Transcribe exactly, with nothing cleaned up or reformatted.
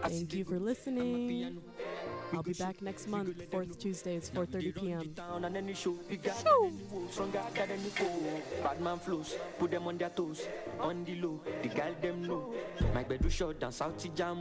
Thank you for listening. I'll be back next month, fourth Tuesdays, four thirty p.m. Bad man flows, put them on their toes, on the low, the girl them know. My bedroom short down South Jam.